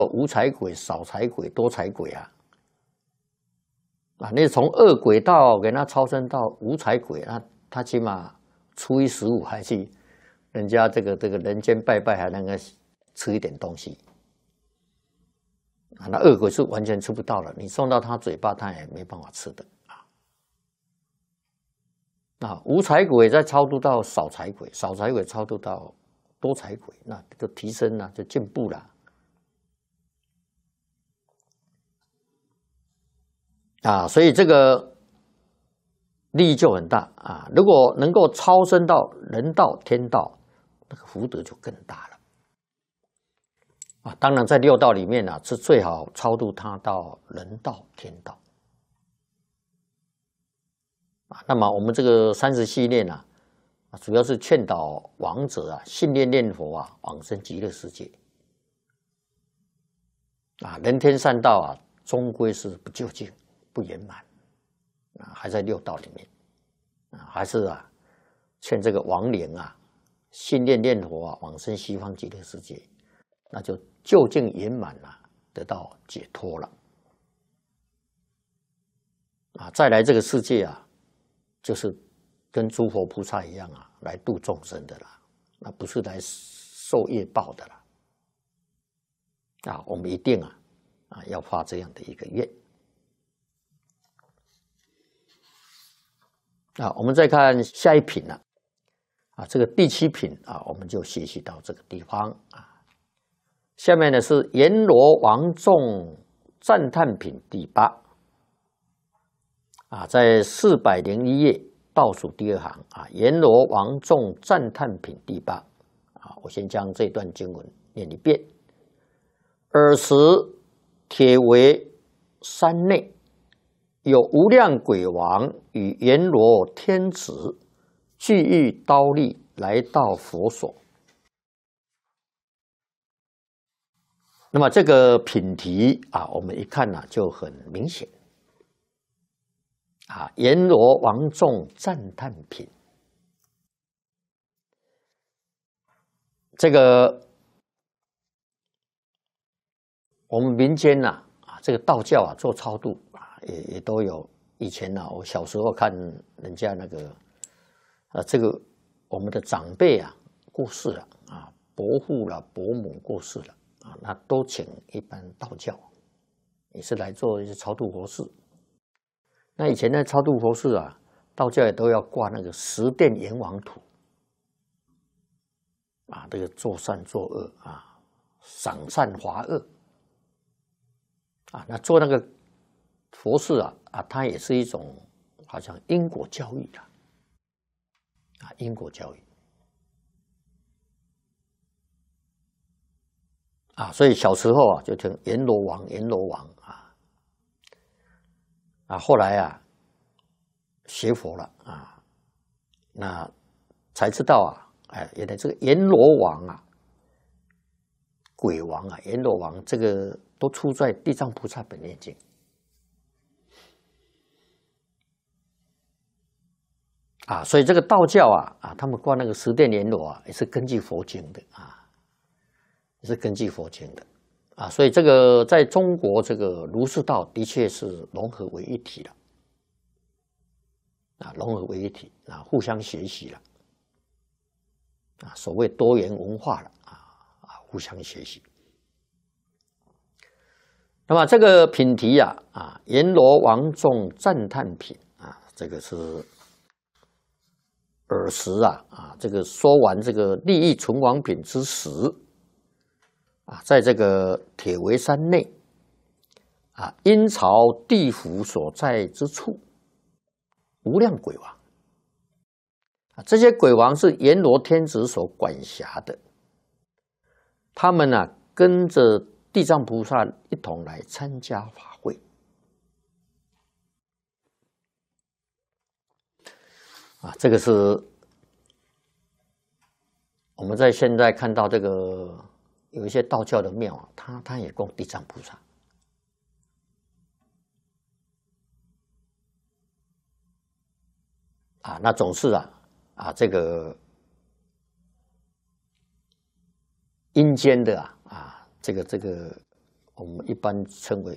无财鬼、少财鬼、多财鬼啊。你从恶鬼道给他超生到无财鬼，那他起码初一15还去人家这个人间拜拜，还能够吃一点东西。那恶鬼是完全吃不到了，你送到他嘴巴，他也没办法吃的无财鬼再超度到少财鬼，少财鬼超度到多财鬼，那就提升了，就进步了所以这个利益就很大如果能够超升到人道、天道，那个福德就更大了当然，在六道里面是最好超度他到人道、天道那么我们这个30系列主要是劝导亡者信念佛往生极乐世界人天善道终归是不究竟、不圆满还在六道里面还是劝这个亡灵信念佛往生西方极乐世界，那就究竟圆满得到解脱了再来这个世界就是跟诸佛菩萨一样来度众生的啦，那不是来受业报的啦我们一定要发这样的一个愿我们再看下一品这个第7品我们就学习到这个地方下面呢是阎罗王众赞叹品第8在401页倒数第2行阎罗王众赞叹品第8我先将这段经文念一遍。尔时铁围山内有无量鬼王与阎罗天子俱欲刀立来到佛所。那么这个品题我们一看就很明显阎罗王众赞叹品，这个我们民间这个道教做超度也都有。以前我小时候看人家那个这个我们的长辈过世了伯父啦、伯母过世了那都请一般道教也是来做一些超度佛事。那以前的超度佛事道教也都要挂那个十殿阎王图这个做善做恶赏善罚恶那做那个佛事它也是一种好像因果教育的因果教育所以小时候就听阎罗王阎罗王后来学佛了那才知道原来这个阎罗王鬼王阎罗王这个都出在地藏菩萨本愿经所以这个道教他们挂那个十殿阎罗也是根据佛经的也是根据佛经的所以这个在中国这个儒释道的确是融合为一体了融合为一体互相学习了所谓多元文化了互相学习。那么这个品题阎罗王众赞叹品这个是尔时这个说完这个利益存亡品之时在这个铁围山内阴曹地府所在之处，无量鬼王这些鬼王是阎罗天子所管辖的，他们跟着地藏菩萨一同来参加法会这个是我们在现在看到这个有一些道教的庙他也供地藏菩萨那总是这个阴间的这个我们一般称为